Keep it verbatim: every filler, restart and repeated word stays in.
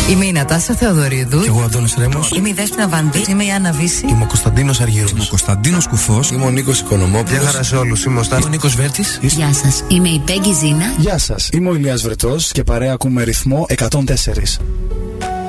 Είμαι η Νατάσα Θεοδωρίδου. Και εγώ Αντώνης Ρέμος. Είμαι η Δέσποινα Βανδύ. Είμαι η Άννα Βύση. Είμαι ο Κωνσταντίνος Αργύρος. Είμαι ο Κωνσταντίνος Κουφός. Είμαι ο Νίκος Οικονομόπουλος. Γεια χαρά σε όλους. Είμαι ο Στάνης. Ο Νίκος Βέρτης. Γεια σας. Είμαι η Πέγγι Ζήνα. Γεια σας. Είμαι ο Ηλίας Βρετός και παρέα ακούμε ρυθμό εκατόν τέσσερα.